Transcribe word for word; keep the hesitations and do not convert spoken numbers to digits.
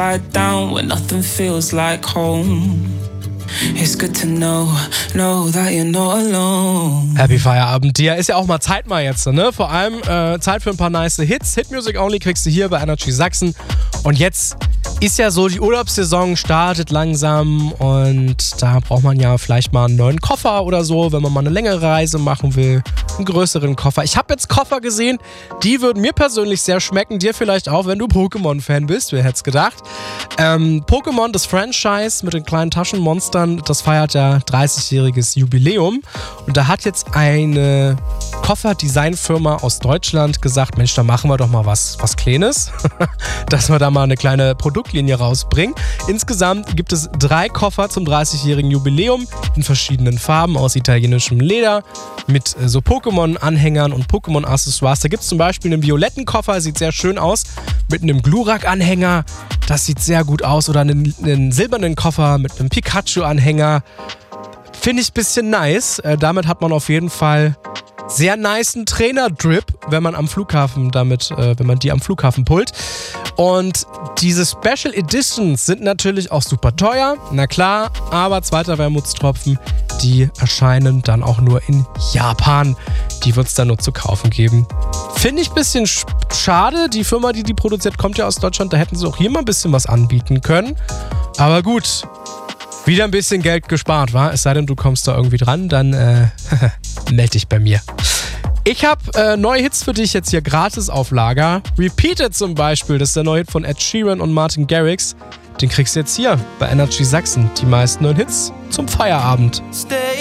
down when nothing feels like home. It's good to know, know that you're not alone. Happy Feierabend dir. Ist ja auch mal Zeit mal jetzt, ne? Vor allem äh, Zeit für ein paar nice Hits. Hit Music Only kriegst du hier bei Energy Sachsen. Und jetzt ist ja so, die Urlaubssaison startet langsam und da braucht man ja vielleicht mal einen neuen Koffer oder so, wenn man mal eine längere Reise machen will. Einen größeren Koffer. Ich habe jetzt Koffer gesehen, die würden mir persönlich sehr schmecken. Dir vielleicht auch, wenn du Pokémon-Fan bist. Wer hätte es gedacht? Ähm, Pokémon, das Franchise mit den kleinen Taschenmonstern, das feiert ja dreißigjähriges Jubiläum. Und da hat jetzt eine Kofferdesignfirma aus Deutschland gesagt, Mensch, da machen wir doch mal was, was Kleines, dass wir da mal eine kleine Produktlinie rausbringen. Insgesamt gibt es drei Koffer zum dreißigjährigen Jubiläum in verschiedenen Farben aus italienischem Leder mit so Pokémon-Anhängern und Pokémon-Accessoires. Da gibt es zum Beispiel einen violetten Koffer, sieht sehr schön aus, mit einem Glurak-Anhänger. Das sieht sehr gut aus. Oder einen, einen silbernen Koffer mit einem Pikachu-Anhänger. Finde ich ein bisschen nice. Äh, damit hat man auf jeden Fall sehr nicen Trainer-Drip, wenn man am Flughafen damit, äh, wenn man die am Flughafen pullt. Und diese Special Editions sind natürlich auch super teuer, na klar, aber zweiter Wermutstropfen, die erscheinen dann auch nur in Japan. Die wird es dann nur zu kaufen geben. Finde ich ein bisschen schade. Die Firma, die die produziert, kommt ja aus Deutschland. Da hätten sie auch hier mal ein bisschen was anbieten können. Aber gut, wieder ein bisschen Geld gespart, wa? Es sei denn, du kommst da irgendwie dran, dann äh, melde dich bei mir. Ich habe äh, neue Hits für dich jetzt hier gratis auf Lager. Repeated zum Beispiel, das ist der neue Hit von Ed Sheeran und Martin Garrix. Den kriegst du jetzt hier bei Energy Sachsen. Die meisten neuen Hits zum Feierabend. Stay